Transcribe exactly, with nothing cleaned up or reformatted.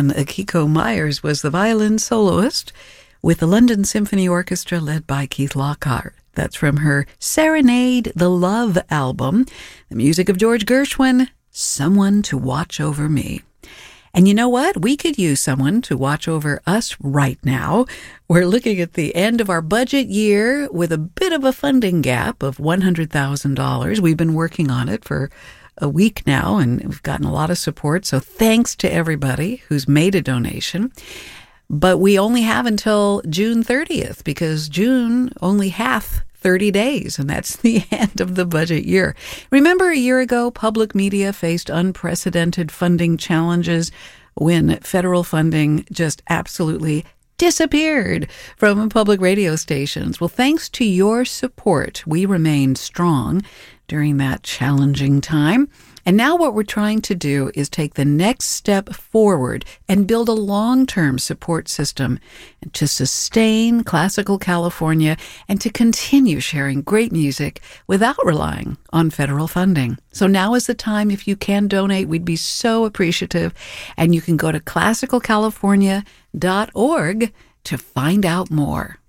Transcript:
and Akiko Myers was the violin soloist with the London Symphony Orchestra led by Keith Lockhart. That's from her Serenade the Love album. The music of George Gershwin, Someone to Watch Over Me. And you know what? We could use someone to watch over us right now. We're looking at the end of our budget year with a bit of a funding gap of one hundred thousand dollars. We've been working on it for a week now, and we've gotten a lot of support. So thanks to everybody who's made a donation. But we only have until June thirtieth, because June only hath thirty days, and that's the end of the budget year. Remember a year ago, public media faced unprecedented funding challenges when federal funding just absolutely disappeared from public radio stations. Well, thanks to your support, we remained strong during that challenging time. And now what we're trying to do is take the next step forward and build a long-term support system to sustain classical California and to continue sharing great music without relying on federal funding. So now is the time. If you can donate, we'd be so appreciative. And you can go to classical california dot org to find out more.